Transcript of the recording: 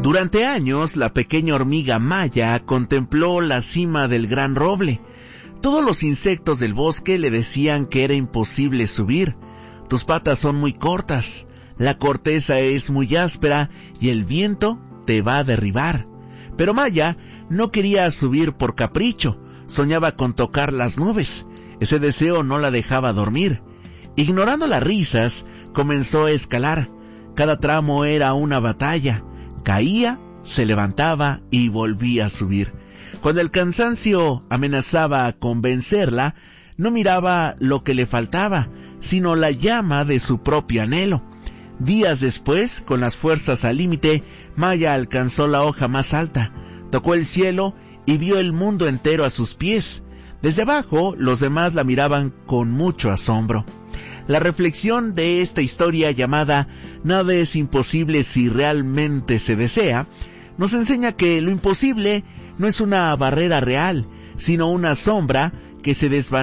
Durante años, la pequeña hormiga Maya contempló la cima del gran roble. Todos los insectos del bosque le decían que era imposible subir. Tus patas son muy cortas, la corteza es muy áspera y el viento te va a derribar. Pero Maya no quería subir por capricho, soñaba con tocar las nubes. Ese deseo no la dejaba dormir. Ignorando las risas, comenzó a escalar. Cada tramo era una batalla. Caía, se levantaba y volvía a subir. Cuando el cansancio amenazaba con vencerla, no miraba lo que le faltaba, sino la llama de su propio anhelo. Días después, con las fuerzas al límite, Maya alcanzó la hoja más alta, tocó el cielo y vio el mundo entero a sus pies. Desde abajo, los demás la miraban con mucho asombro. La reflexión de esta historia llamada Nada es imposible si realmente se desea, nos enseña que lo imposible no es una barrera real, sino una sombra que se desvanece